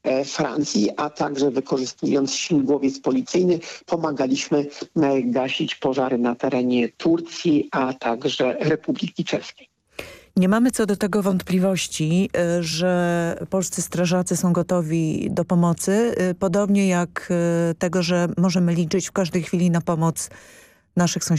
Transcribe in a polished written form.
Francji, a także wykorzystując śmigłowiec policyjny pomagaliśmy gasić pożary na terenie Turcji, a także Republiki Czeskiej. Nie mamy co do tego wątpliwości, że polscy strażacy są gotowi do pomocy, podobnie jak tego, że możemy liczyć w każdej chwili na pomoc naszych sąsiadów.